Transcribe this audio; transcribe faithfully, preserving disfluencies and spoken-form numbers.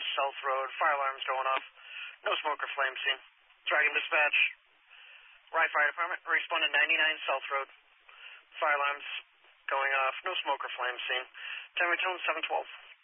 South Road. Fire alarms going off. No smoke or flame seen. Dragon Dispatch. Rye Fire Department. Respond to ninety-nine South Road. Fire alarms going off. No smoke or flame seen. Ten retone seven twelve.